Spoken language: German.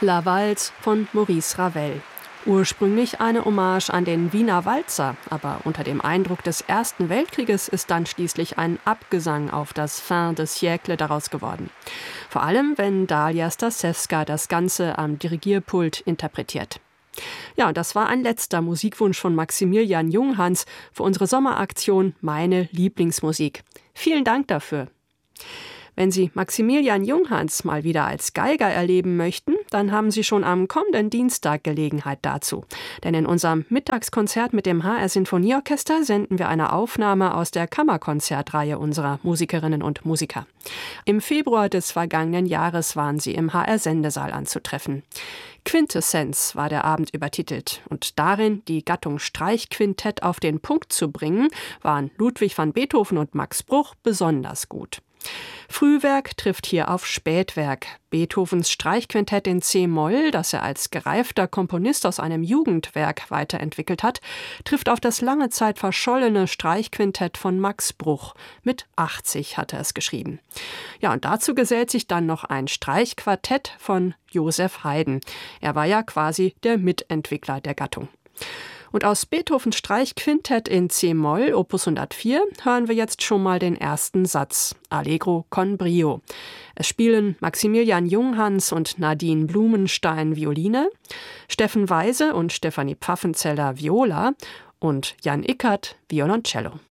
La Valse von Maurice Ravel. Ursprünglich eine Hommage an den Wiener Walzer, aber unter dem Eindruck des Ersten Weltkrieges ist dann schließlich ein Abgesang auf das Fin de siècle daraus geworden. Vor allem, wenn Dalia Stasewska das Ganze am Dirigierpult interpretiert. Ja, und das war ein letzter Musikwunsch von Maximilian Junghans für unsere Sommeraktion Meine Lieblingsmusik. Vielen Dank dafür. Wenn Sie Maximilian Junghans mal wieder als Geiger erleben möchten, dann haben Sie schon am kommenden Dienstag Gelegenheit dazu. Denn in unserem Mittagskonzert mit dem HR Sinfonieorchester senden wir eine Aufnahme aus der Kammerkonzertreihe unserer Musikerinnen und Musiker. Im Februar des vergangenen Jahres waren sie im HR Sendesaal anzutreffen. Quintessenz war der Abend übertitelt und darin die Gattung Streichquintett auf den Punkt zu bringen, waren Ludwig van Beethoven und Max Bruch besonders gut. Frühwerk trifft hier auf Spätwerk. Beethovens Streichquintett in C-Moll, das er als gereifter Komponist aus einem Jugendwerk weiterentwickelt hat, trifft auf das lange Zeit verschollene Streichquintett von Max Bruch. Mit 80 hat er es geschrieben. Ja, und dazu gesellt sich dann noch ein Streichquartett von Joseph Haydn. Er war ja quasi der Mitentwickler der Gattung. Und aus Beethovens Streichquintett in C-Moll, Opus 104, hören wir jetzt schon mal den ersten Satz, Allegro con brio. Es spielen Maximilian Junghans und Nadine Blumenstein Violine, Steffen Weise und Stefanie Pfaffenzeller Viola und Jan Ickert Violoncello.